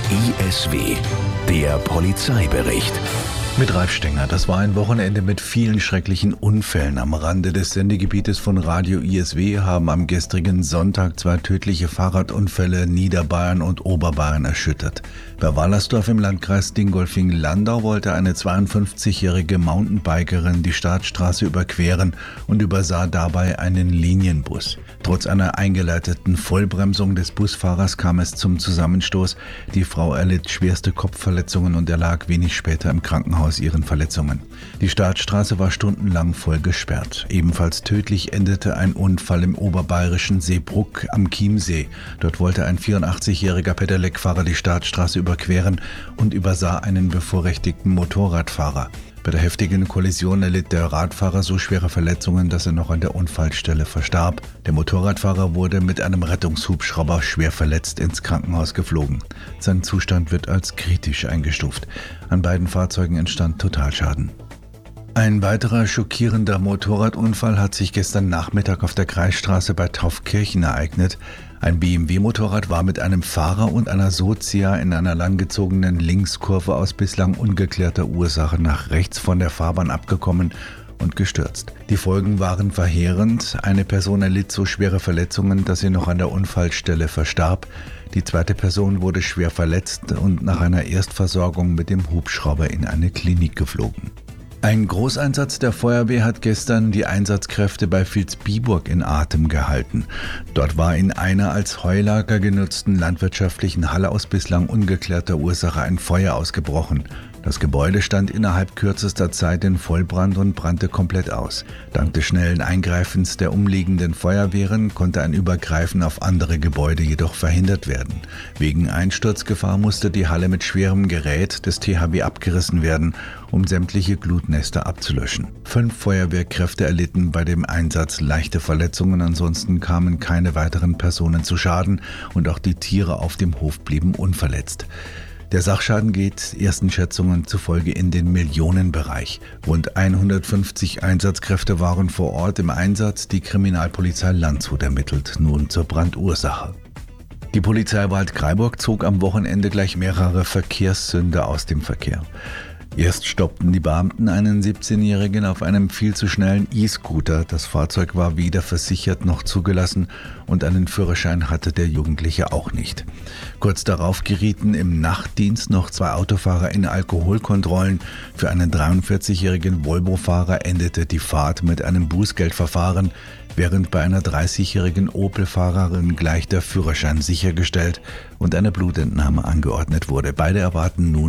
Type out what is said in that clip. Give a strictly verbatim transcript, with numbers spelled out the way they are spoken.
I S W, der Polizeibericht. Mit Ralf Stenger. Das war ein Wochenende mit vielen schrecklichen Unfällen. Am Rande des Sendegebietes von Radio I S W haben am gestrigen Sonntag zwei tödliche Fahrradunfälle Niederbayern und Oberbayern erschüttert. Bei Wallersdorf im Landkreis Dingolfing-Landau wollte eine zweiundfünfzigjährige Mountainbikerin die Startstraße überqueren und übersah dabei einen Linienbus. Trotz einer eingeleiteten Vollbremsung des Busfahrers kam es zum Zusammenstoß. Die Frau erlitt schwerste Kopfverletzungen und erlag wenig später im Krankenhaus ihren Verletzungen. Die Startstraße war stundenlang voll gesperrt. Ebenfalls tödlich endete ein Unfall im oberbayerischen Seebrugg am Chiemsee. Dort wollte ein vierundachtzigjähriger Pedelec-Fahrer die Startstraße überqueren und übersah einen bevorrechtigten Motorradfahrer. Bei der heftigen Kollision erlitt der Radfahrer so schwere Verletzungen, dass er noch an der Unfallstelle verstarb. Der Motorradfahrer wurde mit einem Rettungshubschrauber schwer verletzt ins Krankenhaus geflogen. Sein Zustand wird als kritisch eingestuft. An beiden Fahrzeugen entstand Totalschaden. Ein weiterer schockierender Motorradunfall hat sich gestern Nachmittag auf der Kreisstraße bei Taufkirchen ereignet. Ein B M W-Motorrad war mit einem Fahrer und einer Sozia in einer langgezogenen Linkskurve aus bislang ungeklärter Ursache nach rechts von der Fahrbahn abgekommen und gestürzt. Die Folgen waren verheerend. Eine Person erlitt so schwere Verletzungen, dass sie noch an der Unfallstelle verstarb. Die zweite Person wurde schwer verletzt und nach einer Erstversorgung mit dem Hubschrauber in eine Klinik geflogen. Ein Großeinsatz der Feuerwehr hat gestern die Einsatzkräfte bei Vilsbiburg in Atem gehalten. Dort war in einer als Heulager genutzten landwirtschaftlichen Halle aus bislang ungeklärter Ursache ein Feuer ausgebrochen. Das Gebäude stand innerhalb kürzester Zeit in Vollbrand und brannte komplett aus. Dank des schnellen Eingreifens der umliegenden Feuerwehren konnte ein Übergreifen auf andere Gebäude jedoch verhindert werden. Wegen Einsturzgefahr musste die Halle mit schwerem Gerät des T H W abgerissen werden, um sämtliche Glutnester abzulöschen. Fünf Feuerwehrkräfte erlitten bei dem Einsatz leichte Verletzungen, ansonsten kamen keine weiteren Personen zu Schaden und auch die Tiere auf dem Hof blieben unverletzt. Der Sachschaden geht ersten Schätzungen zufolge in den Millionenbereich. Rund hundertfünfzig Einsatzkräfte waren vor Ort im Einsatz. Die Kriminalpolizei Landshut ermittelt nun zur Brandursache. Die Polizei Waldkraiburg zog am Wochenende gleich mehrere Verkehrssünder aus dem Verkehr. Erst stoppten die Beamten einen siebzehnjährigen auf einem viel zu schnellen E-Scooter. Das Fahrzeug war weder versichert noch zugelassen und einen Führerschein hatte der Jugendliche auch nicht. Kurz darauf gerieten im Nachtdienst noch zwei Autofahrer in Alkoholkontrollen. Für einen dreiundvierzigjährigen Volvo-Fahrer endete die Fahrt mit einem Bußgeldverfahren, während bei einer dreißigjährigen Opel-Fahrerin gleich der Führerschein sichergestellt und eine Blutentnahme angeordnet wurde. Beide erwarten nun